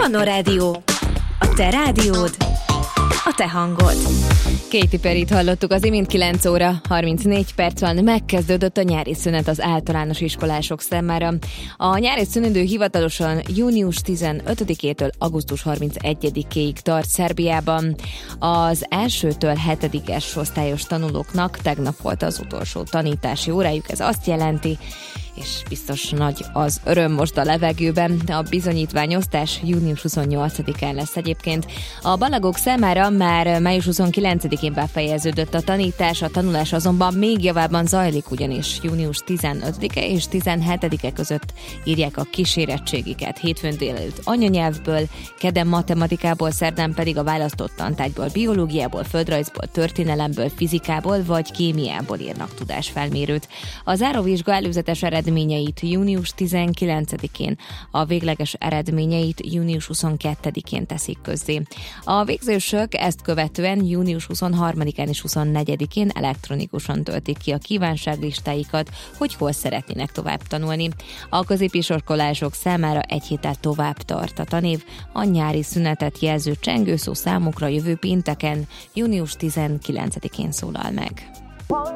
Panorádió. A te rádiód, a te hangod. Katy Perryt hallottuk, az imént 9 óra 34 perc van, megkezdődött a nyári szünet az általános iskolások számára. A nyári szünidő hivatalosan június 15-től augusztus 31-ig tart Szerbiában. Az 1-től 7-es osztályos tanulóknak tegnap volt az utolsó tanítási órájuk, ez azt jelenti, és biztos nagy az öröm most a levegőben. A bizonyítványosztás június 28-án lesz egyébként. A balagok számára már május 29-én befejeződött a tanítás, a tanulás azonban még javában zajlik, ugyanis június 15-e és 17-e között írják a kísérettségiket. Hétfőn délelőtt anyanyelvből, kedden matematikából, szerdán pedig a választott tantárgyból, biológiából, földrajzból, történelemből, fizikából vagy kémiából írnak tudásfelmérőt. A záróvizsga előzetes eredményeit június 19-én, a végleges eredményeit június 22-én teszik közzé. A végzősök ezt követően június 23-án és 24-én elektronikusan töltik ki a kívánságlistáikat, hogy hol szeretnének tovább tanulni. A középiskolások számára egy héttel tovább tart a tanév, a nyári szünetet jelző csengőszó számukra jövő pénteken, június 19-én szólal meg.